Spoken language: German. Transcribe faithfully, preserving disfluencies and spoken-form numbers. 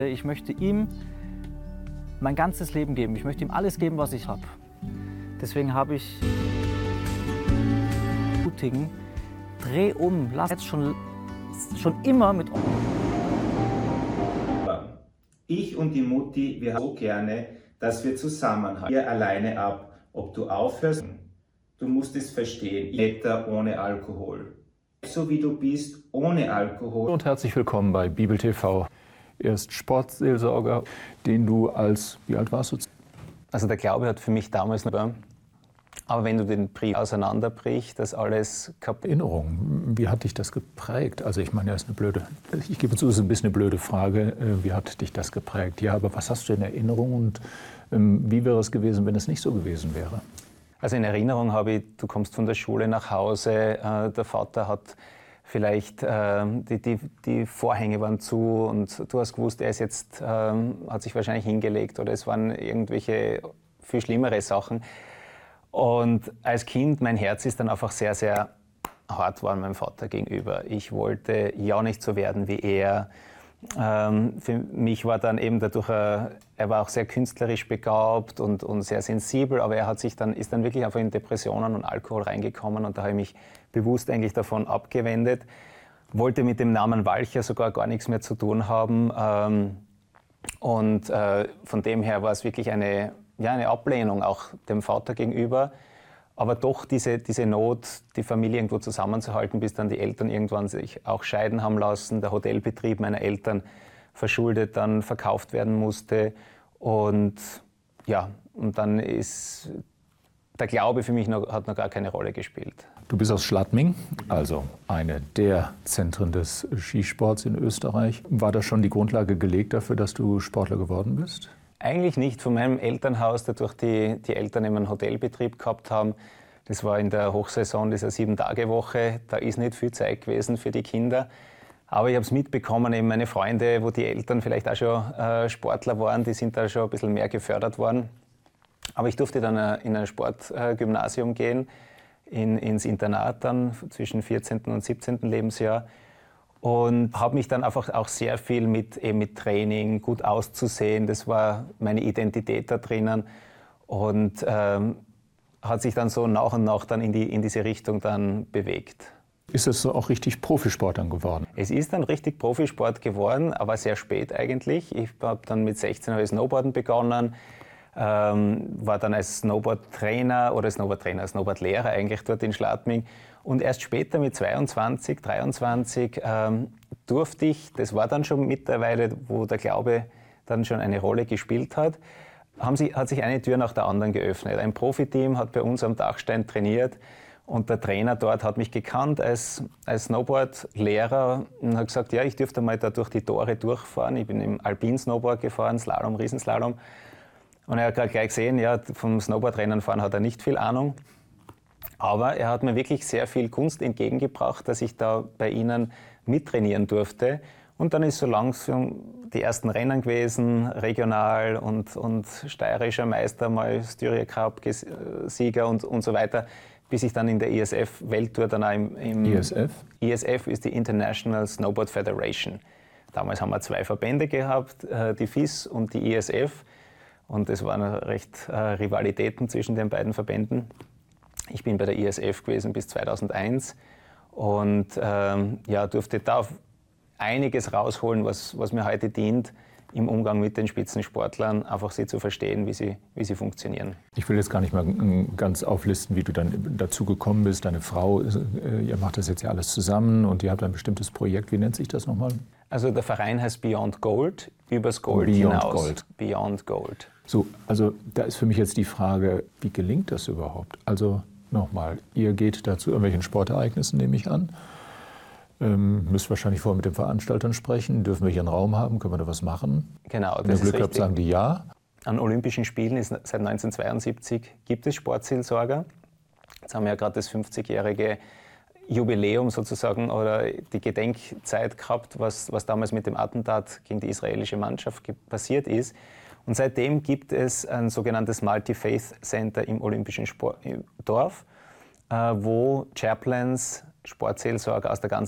Ich möchte ihm mein ganzes Leben geben. Ich möchte ihm alles geben, was ich habe. Deswegen habe ich mutigen, dreh um, lass jetzt schon, schon immer mit. Ich und die Mutti, wir haben so gerne, dass wir zusammenhalten. Ihr alleine ab, ob du aufhörst. Du musst es verstehen. Wetter ohne Alkohol. So wie du bist, ohne Alkohol. Und herzlich willkommen bei Bibel T V. Er ist Sportseelsorger, den du als, wie alt warst du? Also der Glaube hat für mich damals noch, aber wenn du den Brief auseinanderbrichst, das alles kaputt. Erinnerung, wie hat dich das geprägt? Also ich meine, das ist eine blöde, ich gebe zu, es ist ein bisschen eine blöde Frage, wie hat dich das geprägt? Ja, aber was hast du in Erinnerung und ähm, wie wäre es gewesen, wenn es nicht so gewesen wäre? Also in Erinnerung habe ich, du kommst von der Schule nach Hause, äh, der Vater hat vielleicht, äh, die, die, die Vorhänge waren zu und du hast gewusst, er ist jetzt, äh, hat sich wahrscheinlich hingelegt oder es waren irgendwelche viel schlimmere Sachen. Und als Kind, mein Herz ist dann einfach sehr, sehr hart geworden meinem Vater gegenüber. Ich wollte ja nicht so werden wie er. Ähm, für mich war dann eben dadurch, äh, er war auch sehr künstlerisch begabt und, und sehr sensibel, aber er hat sich dann, ist dann wirklich einfach in Depressionen und Alkohol reingekommen und da habe ich mich bewusst eigentlich davon abgewendet. Wollte mit dem Namen Walcher sogar gar nichts mehr zu tun haben ähm, und äh, von dem her war es wirklich eine, ja, eine Ablehnung auch dem Vater gegenüber. Aber doch diese, diese Not, die Familie irgendwo zusammenzuhalten, bis dann die Eltern irgendwann sich auch scheiden haben lassen, der Hotelbetrieb meiner Eltern verschuldet dann verkauft werden musste. Und ja, und dann ist der Glaube für mich noch, hat noch gar keine Rolle gespielt. Du bist aus Schladming, also eine der Zentren des Skisports in Österreich. War da schon die Grundlage gelegt dafür, dass du Sportler geworden bist? Eigentlich nicht. Von meinem Elternhaus, dadurch die, die Eltern eben einen Hotelbetrieb gehabt haben. Das war in der Hochsaison dieser Sieben-Tage-Woche. Da ist nicht viel Zeit gewesen für die Kinder. Aber ich habe es mitbekommen, eben meine Freunde, wo die Eltern vielleicht auch schon äh, Sportler waren, die sind da schon ein bisschen mehr gefördert worden. Aber ich durfte dann äh, in ein Sportgymnasium äh, gehen, in, ins Internat dann zwischen vierzehnten und siebzehnten Lebensjahr. Und habe mich dann einfach auch sehr viel mit, eben mit Training, gut auszusehen, das war meine Identität da drinnen und ähm, hat sich dann so nach und nach dann in, die, in diese Richtung dann bewegt. Ist es so auch richtig Profisport dann geworden? Es ist dann richtig Profisport geworden, aber sehr spät eigentlich. Ich habe dann mit sechzehn habe ich Snowboarden begonnen, ähm, war dann als Snowboard-Trainer oder Snowboard-Trainer, Snowboard-Lehrer eigentlich dort in Schladming. Und erst später mit zweiundzwanzig, dreiundzwanzig ähm, durfte ich, das war dann schon mittlerweile, wo der Glaube dann schon eine Rolle gespielt hat, haben sie, hat sich eine Tür nach der anderen geöffnet. Ein Profiteam hat bei uns am Dachstein trainiert und der Trainer dort hat mich gekannt als, als Snowboard-Lehrer und hat gesagt, ja, ich dürfte mal da durch die Tore durchfahren. Ich bin im Alpin-Snowboard gefahren, Slalom, Riesenslalom. Und er hat gleich gesehen, ja, vom Snowboardrennen fahren hat er nicht viel Ahnung. Aber er hat mir wirklich sehr viel Kunst entgegengebracht, dass ich da bei ihnen mittrainieren durfte. Und dann ist so langsam die ersten Rennen gewesen, regional und, und steirischer Meister, mal Styria Cup-Sieger und, und so weiter, bis ich dann in der I S F-Welttour dann auch im, im... I S F? I S F ist die International Snowboard Federation. Damals haben wir zwei Verbände gehabt, die F I S und die I S F. Und es waren recht äh, Rivalitäten zwischen den beiden Verbänden. Ich bin bei der I S F gewesen bis zweitausendeins und ähm, ja, durfte da einiges rausholen, was, was mir heute dient, im Umgang mit den Spitzensportlern, einfach sie zu verstehen, wie sie, wie sie funktionieren. Ich will jetzt gar nicht mal ganz auflisten, wie du dann dazu gekommen bist. Deine Frau, ihr macht das jetzt ja alles zusammen und ihr habt ein bestimmtes Projekt. Wie nennt sich das nochmal? Also der Verein heißt Beyond Gold, übers Gold Beyond hinaus. Gold. Beyond Gold. So, also da ist für mich jetzt die Frage, wie gelingt das überhaupt? Also nochmal, ihr geht da zu irgendwelchen Sportereignissen, nehme ich an. Ähm, müsst wahrscheinlich vorher mit den Veranstaltern sprechen. Dürfen wir hier einen Raum haben? Können wir da was machen? Genau, das Wenn ihr ist Glück richtig. habt, sagen die ja. An Olympischen Spielen ist seit neunzehnhundertzweiundsiebzig gibt es Sportseelsorger. Jetzt haben wir ja gerade das fünfzigjährige Jubiläum sozusagen oder die Gedenkzeit gehabt, was, was damals mit dem Attentat gegen die israelische Mannschaft passiert ist. Und seitdem gibt es ein sogenanntes Multi-Faith Center im Olympischen Sport Dorf, äh, wo Chaplains, Sportseelsorger aus der ganzen